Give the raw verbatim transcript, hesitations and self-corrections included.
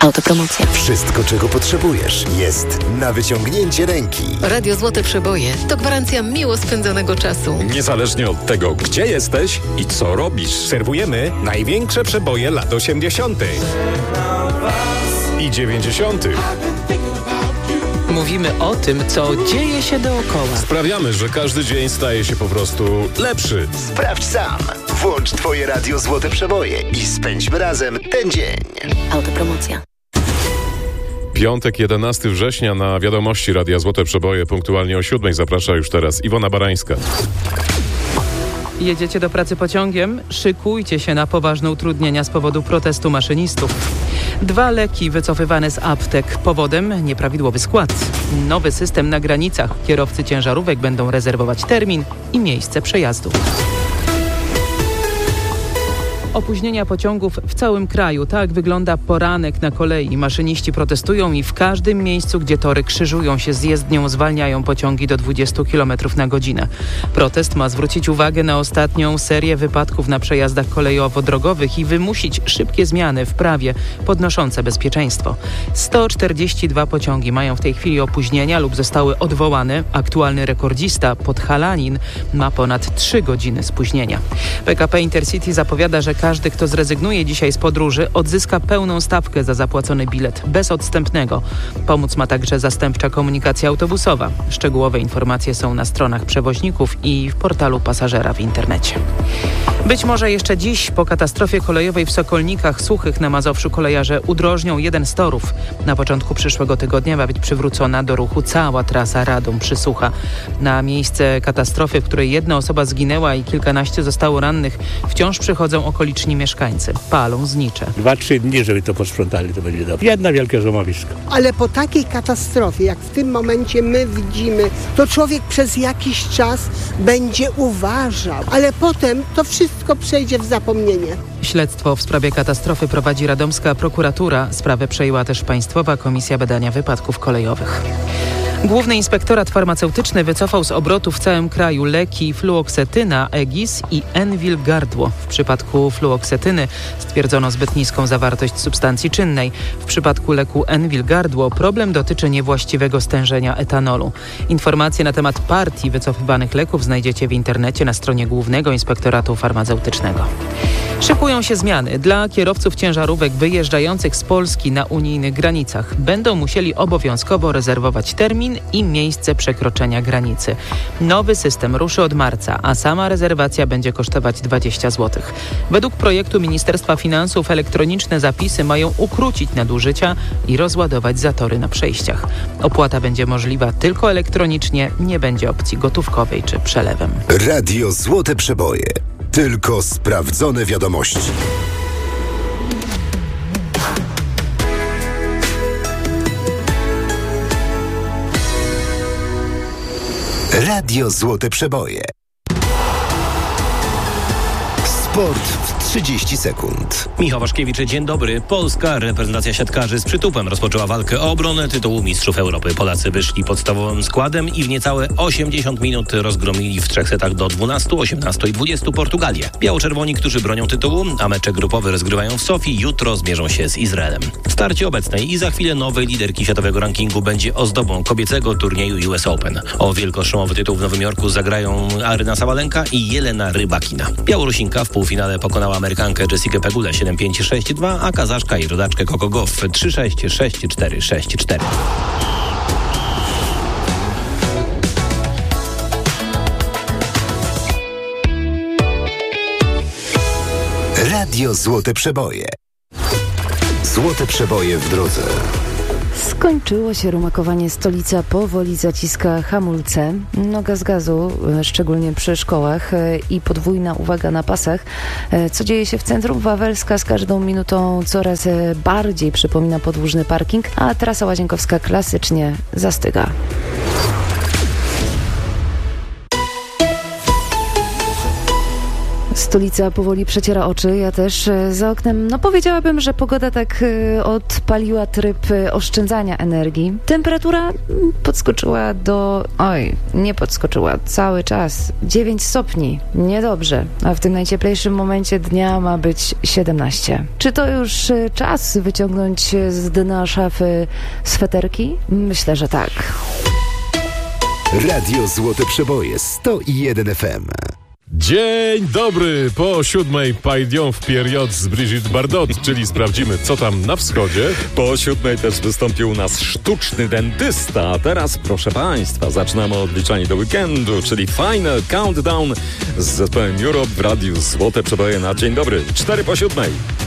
Autopromocja. Wszystko, czego potrzebujesz, jest na wyciągnięcie ręki. Radio Złote Przeboje to gwarancja miło spędzonego czasu. Niezależnie od tego, gdzie jesteś i co robisz. Serwujemy największe przeboje lat osiemdziesiątych i dziewięćdziesiątych. Mówimy o tym, co dzieje się dookoła. Sprawiamy, że każdy dzień staje się po prostu lepszy. Sprawdź sam. Włącz Twoje Radio Złote Przeboje i spędźmy razem ten dzień. Autopromocja. Piątek, jedenastego września na Wiadomości Radia Złote Przeboje punktualnie o siódmej zaprasza już teraz Iwona Barańska. Jedziecie do pracy pociągiem? Szykujcie się na poważne utrudnienia z powodu protestu maszynistów. Dwa leki wycofywane z aptek. Powodem nieprawidłowy skład. Nowy system na granicach. Kierowcy ciężarówek będą rezerwować termin i miejsce przejazdu. Opóźnienia pociągów w całym kraju. Tak wygląda poranek na kolei. Maszyniści protestują i w każdym miejscu, gdzie tory krzyżują się z jezdnią, zwalniają pociągi do dwudziestu kilometrów na godzinę. Protest ma zwrócić uwagę na ostatnią serię wypadków na przejazdach kolejowo-drogowych i wymusić szybkie zmiany w prawie podnoszące bezpieczeństwo. sto czterdzieści dwa pociągi mają w tej chwili opóźnienia lub zostały odwołane. Aktualny rekordzista, Podhalanin, ma ponad trzy godziny spóźnienia. P K P Intercity zapowiada, że każdy, kto zrezygnuje dzisiaj z podróży, odzyska pełną stawkę za zapłacony bilet, bez odstępnego. Pomóc ma także zastępcza komunikacja autobusowa. Szczegółowe informacje są na stronach przewoźników i w portalu pasażera w internecie. Być może jeszcze dziś, po katastrofie kolejowej w Sokolnikach Suchych na Mazowszu, kolejarze udrożnią jeden z torów. Na początku przyszłego tygodnia ma być przywrócona do ruchu cała trasa Radom-Przysucha. Na miejsce katastrofy, w której jedna osoba zginęła i kilkanaście zostało rannych, wciąż przychodzą okoliczni mieszkańcy. Palą znicze. Dwa, trzy dni, żeby to posprzątali, to będzie dobrze. Jedna wielkie złomowisko. Ale po takiej katastrofie, jak w tym momencie my widzimy, to człowiek przez jakiś czas będzie uważał, ale potem to wszystko przejdzie w zapomnienie. Śledztwo w sprawie katastrofy prowadzi radomska prokuratura. Sprawę przejęła też Państwowa Komisja Badania Wypadków Kolejowych. Główny Inspektorat Farmaceutyczny wycofał z obrotu w całym kraju leki fluoksetyna, Egis i Enwil Gardło. W przypadku fluoksetyny stwierdzono zbyt niską zawartość substancji czynnej. W przypadku leku Enwil Gardło problem dotyczy niewłaściwego stężenia etanolu. Informacje na temat partii wycofywanych leków znajdziecie w internecie na stronie Głównego Inspektoratu Farmaceutycznego. Szykują się zmiany. Dla kierowców ciężarówek wyjeżdżających z Polski na unijnych granicach będą musieli obowiązkowo rezerwować termin i miejsce przekroczenia granicy. Nowy system ruszy od marca, a sama rezerwacja będzie kosztować dwadzieścia złotych. Według projektu Ministerstwa Finansów elektroniczne zapisy mają ukrócić nadużycia i rozładować zatory na przejściach. Opłata będzie możliwa tylko elektronicznie, nie będzie opcji gotówkowej czy przelewem. Radio Złote Przeboje. Tylko sprawdzone wiadomości. Radio Złote Przeboje. Sport w trzydzieści sekund. Michał Waszkiewicz, dzień dobry. Polska reprezentacja siatkarzy z przytupem rozpoczęła walkę o obronę tytułu Mistrzów Europy. Polacy wyszli podstawowym składem i w niecałe osiemdziesiąt minut rozgromili w trzech setach do dwunastu, osiemnastu i dwudziestu Portugalię. Biało-czerwoni, którzy bronią tytułu, a mecze grupowe rozgrywają w Sofii, jutro zmierzą się z Izraelem. W starcie obecnej i za chwilę nowej liderki światowego rankingu będzie ozdobą kobiecego turnieju U S Open. O wielkoszemowy tytuł w Nowym Jorku zagrają Aryna Sabalenka i Jelena Rybakina. Białorusinka w półfinale pokonała Amerykankę Jessica Pegulę siedem pięć sześć dwa, a Kazaszka i rodaczkę Coco Gauff trzy sześć, sześć cztery, sześć cztery. Radio Złote Przeboje. Złote Przeboje w drodze. Skończyło się rumakowanie, stolica powoli zaciska hamulce. Noga z gazu, szczególnie przy szkołach, i podwójna uwaga na pasach. Co dzieje się w centrum? Wawelska z każdą minutą coraz bardziej przypomina podłużny parking, a trasa łazienkowska klasycznie zastyga. Stolica powoli przeciera oczy, ja też. Za oknem, no powiedziałabym, że pogoda tak odpaliła tryb oszczędzania energii. Temperatura podskoczyła do... Oj, nie podskoczyła, cały czas. dziewięć stopni, niedobrze. A w tym najcieplejszym momencie dnia ma być siedemnaście. Czy to już czas wyciągnąć z dna szafy sweterki? Myślę, że tak. Radio Złote Przeboje sto jeden F M. Dzień dobry, po siódmej Pajdią w period z Brigitte Bardot, czyli sprawdzimy, co tam na wschodzie. Po siódmej też wystąpił u nas sztuczny dentysta. A teraz, proszę Państwa, zaczynamy odliczanie do weekendu, czyli Final Countdown z zespołem Europe w Radiu Złote Przeboje na dzień dobry. Cztery po siódmej.